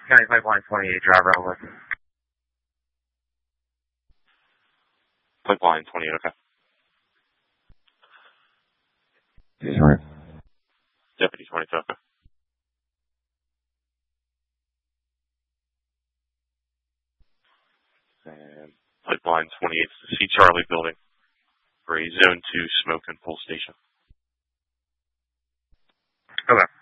County Pipeline 28, driver over. Pipeline 28, okay. Deputy 22, okay. And Pipeline 28 is the C. Charlie building for a Zone 2 smoke and pull station. Okay.